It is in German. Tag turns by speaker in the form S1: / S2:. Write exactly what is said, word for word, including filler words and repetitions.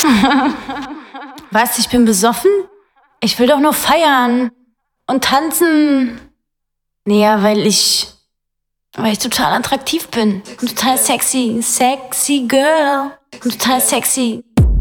S1: Was, ich bin besoffen? Ich will doch nur feiern und tanzen. Naja, weil ich, weil ich total attraktiv bin. Total sexy, sexy girl. Total sexy.